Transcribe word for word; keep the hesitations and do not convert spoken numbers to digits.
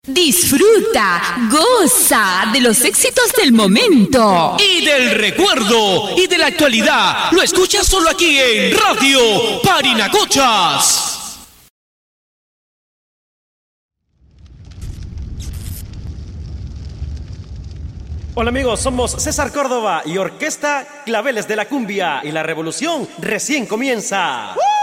Disfruta, goza de los éxitos del momento y del recuerdo y de la actualidad. Lo escuchas solo aquí en Radio Parinacochas. Hola amigos, somos César Córdoba y Orquesta Claveles de la Cumbia y la revolución recién comienza. ¡Uh!